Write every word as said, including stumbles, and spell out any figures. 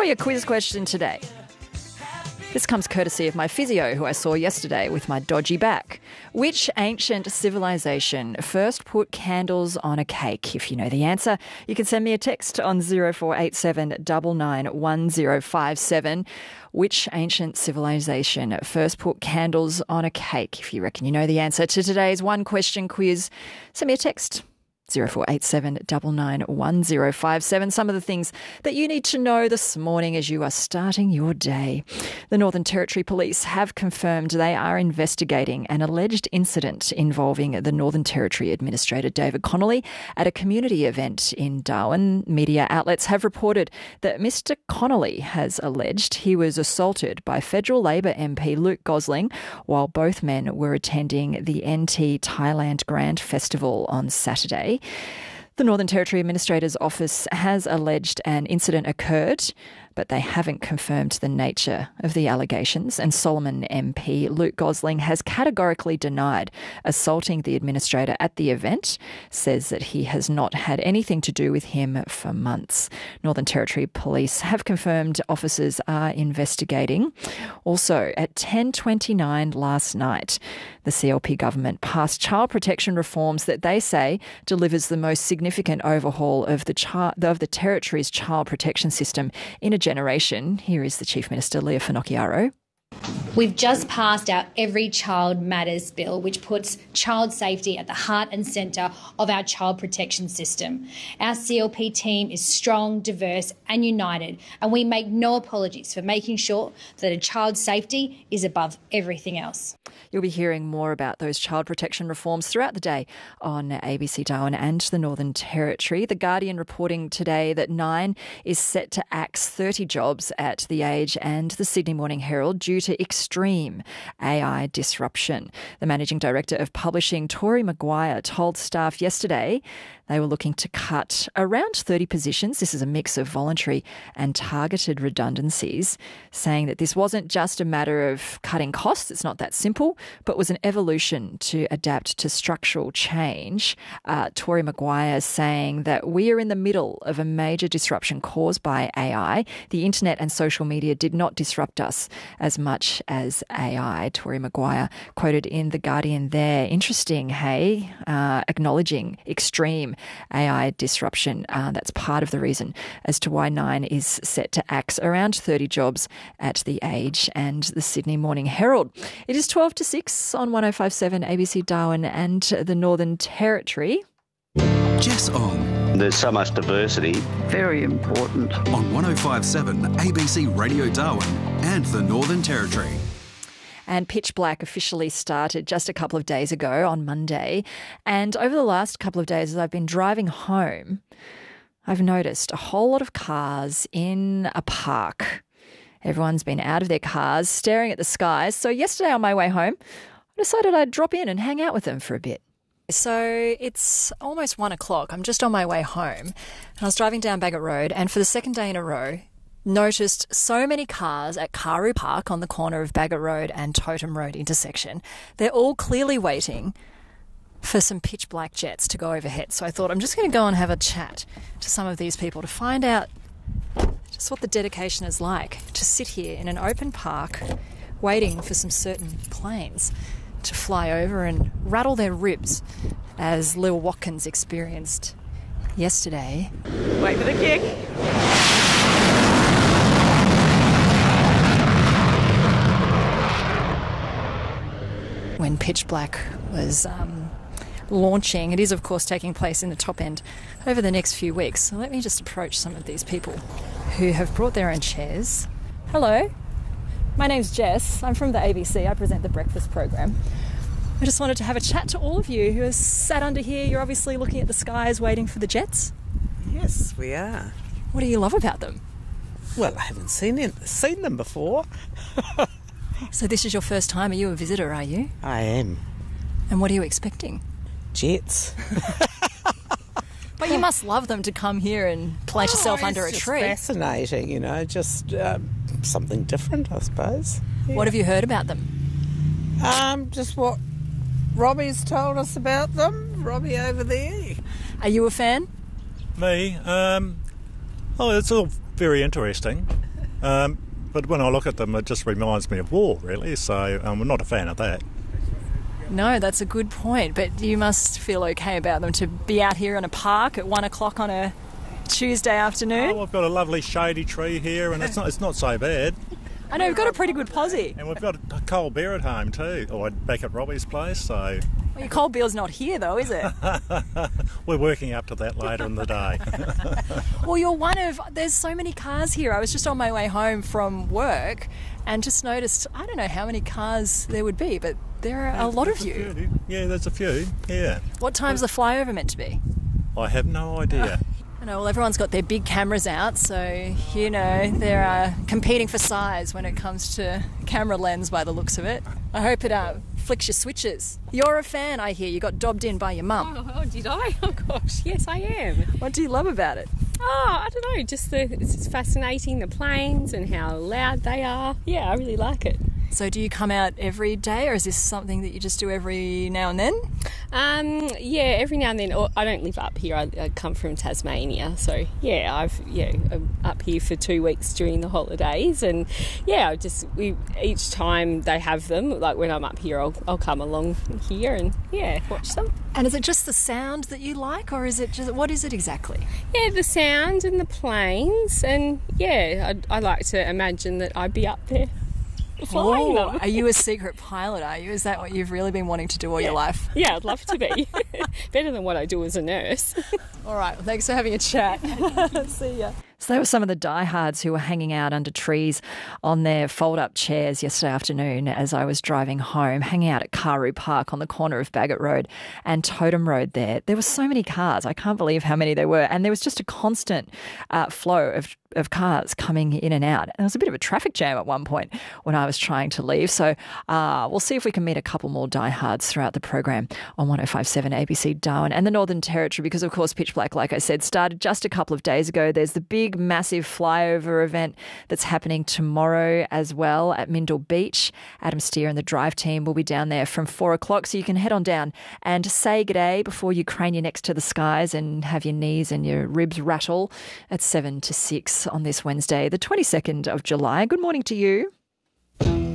for your quiz question today. This comes courtesy of my physio, who I saw yesterday with my dodgy back. Which ancient civilization first put candles on a cake? If you know the answer, you can send me a text on zero four eight seven nine nine one zero five seven. Which ancient civilization first put candles on a cake? If you reckon you know the answer to today's one question quiz, send me a text. zero four eight seven nine nine one zero five seven. Some of the things that you need to know this morning as you are starting your day. The Northern Territory Police have confirmed they are investigating an alleged incident involving the Northern Territory Administrator David Connolly at a community event in Darwin. Media outlets have reported that Mister Connolly has alleged he was assaulted by Federal Labor M P Luke Gosling while both men were attending the N T Thailand Grand Festival on Saturday. The Northern Territory Administrator's Office has alleged an incident occurred, but they haven't confirmed the nature of the allegations, and Solomon M P Luke Gosling has categorically denied assaulting the administrator at the event, says that he has not had anything to do with him for months. Northern Territory Police have confirmed officers are investigating. Also, at ten twenty-nine last night, the C L P government passed child protection reforms that they say delivers the most significant overhaul of the, chi- of the Territory's child protection system in a generation. Here is the Chief Minister, Leah Finocchiaro. We've just passed our Every Child Matters bill, which puts child safety at the heart and centre of our child protection system. Our C L P team is strong, diverse and united, and we make no apologies for making sure that a child's safety is above everything else. You'll be hearing more about those child protection reforms throughout the day on A B C Darwin and the Northern Territory. The Guardian reporting today that Nine is set to axe thirty jobs at The Age and the Sydney Morning Herald due to extreme A I disruption. The Managing Director of Publishing, Tori Maguire, told staff yesterday they were looking to cut around thirty positions. This is a mix of voluntary and targeted redundancies, saying that this wasn't just a matter of cutting costs, it's not that simple, but was an evolution to adapt to structural change. Uh, Tori Maguire saying that we are in the middle of a major disruption caused by A I. The internet and social media did not disrupt us as much as A I. Tori Maguire quoted in The Guardian there. Interesting, hey? Uh, acknowledging extreme A I disruption. Uh, that's part of the reason as to why Nine is set to axe around thirty jobs at The Age and the Sydney Morning Herald. It is twelve to six on one oh five seven A B C Darwin and the Northern Territory. Jess Ong. There's so much diversity. Very important. On one oh five seven A B C Radio Darwin and the Northern Territory. And Pitch Black officially started just a couple of days ago on Monday. And over the last couple of days, as I've been driving home, I've noticed a whole lot of cars in a park. Everyone's been out of their cars, staring at the skies. So yesterday on my way home, I decided I'd drop in and hang out with them for a bit. So it's almost one o'clock. I'm just on my way home. And I was driving down Bagot Road, and for the second day in a row, noticed so many cars at Karu Park on the corner of Bagot Road and Totem Road intersection. They're all clearly waiting for some Pitch Black jets to go overhead. So I thought I'm just going to go and have a chat to some of these people to find out just what the dedication is like to sit here in an open park waiting for some certain planes to fly over and rattle their ribs, as Lil Watkins experienced yesterday. Wait for the kick. When Pitch Black was um, launching. It is, of course, taking place in the top end over the next few weeks. So let me just approach some of these people who have brought their own chairs. Hello, my name's Jess. I'm from the A B C. I present the breakfast program. I just wanted to have a chat to all of you who are sat under here. You're obviously looking at the skies waiting for the jets. Yes, we are. What do you love about them? Well, I haven't seen it, seen them before. So this is your first time. Are you a visitor, are you? I am. And what are you expecting? Jets. But you must love them to come here and place oh, yourself under a just tree. Fascinating, you know, just um, something different, I suppose. Yeah. What have you heard about them? Um, just what Robbie's told us about them. Robbie over there. Are you a fan? Me? Um, oh, it's all very interesting. Um, but when I look at them, it just reminds me of war, really. So um, I'm not a fan of that. No, that's a good point. But you must feel okay about them to be out here in a park at one o'clock on a Tuesday afternoon. Oh, we've got a lovely shady tree here, and it's not it's not so bad. I know, we've got a pretty good posse. And we've got a cold beer at home too, or back at Robbie's place. So well, your cold beer's not here though, is it? We're working up to that later in the day. Well, you're one of... There's so many cars here. I was just on my way home from work and just noticed, I don't know how many cars there would be, but there are a lot of you. Few. Yeah, there's a few, yeah. What time's the flyover meant to be? I have no idea. I know, well, everyone's got their big cameras out, so, you know, they're uh, competing for size when it comes to camera lens by the looks of it. I hope it uh, flicks your switches. You're a fan, I hear. You got dobbed in by your mum. Oh, oh, did I? Oh, gosh, yes, I am. What do you love about it? Oh, I don't know, just the, it's just fascinating, the planes and how loud they are. Yeah, I really like it. So do you come out every day, or is this something that you just do every now and then? Um, yeah, every now and then. I don't live up here. I, I come from Tasmania, so yeah, I've yeah I'm up here for two weeks during the holidays, and yeah, I just we each time they have them, like when I'm up here, I'll I'll come along here and yeah, watch them. And is it just the sound that you like, or is it just what is it exactly? Yeah, the sound and the planes, and yeah, I I like to imagine that I'd be up there. Flying oh, them. Are you a secret pilot, are you? Is that what you've really been wanting to do all yeah. your life? Yeah, I'd love to be. Better than what I do as a nurse. All right, well, thanks for having a chat. See ya. So they were some of the diehards who were hanging out under trees on their fold-up chairs yesterday afternoon as I was driving home, hanging out at Karoo Park on the corner of Bagot Road and Totem Road there. There were so many cars. I can't believe how many there were. And there was just a constant uh, flow of of cars coming in and out. And there was a bit of a traffic jam at one point when I was trying to leave. So uh, we'll see if we can meet a couple more diehards throughout the program on one oh five point seven A B C Darwin and the Northern Territory, because, of course, Pitch Black, like I said, started just a couple of days ago. There's the big, massive flyover event that's happening tomorrow as well at Mindle Beach. Adam Steer and the drive team will be down there from four o'clock, so you can head on down and say g'day before you crane your necks to the skies and have your knees and your ribs rattle at seven to six on this Wednesday, the twenty-second of July. Good morning to you.